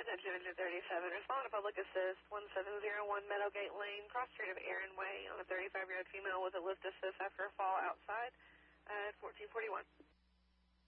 at 237. Respond to public assist 1701 Meadowgate Lane, cross street of Aaron Way on a 35-year-old female with a lift assist after a fall outside at 1441.